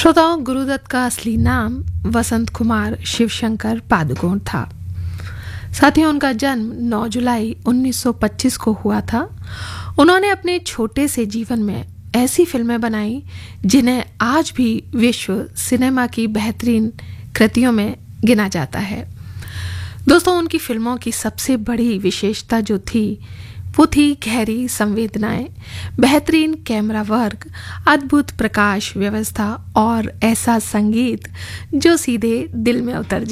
श्रोताओं, गुरुदत्त का असली नाम वसंत कुमार शिवशंकर पादुकोण था। साथियों, उनका जन्म 9 जुलाई 1925 को हुआ था। उन्होंने अपने छोटे से जीवन में ऐसी फिल्में बनाई जिन्हें आज भी विश्व सिनेमा की बेहतरीन कृतियों में गिना जाता है। दोस्तों, उनकी फिल्मों की सबसे बड़ी विशेषता जो थी वो थी गहरी संवेदनाएं, बेहतरीन कैमरा वर्क, अद्भुत प्रकाश व्यवस्था और ऐसा संगीत जो सीधे दिल में उतर जाए।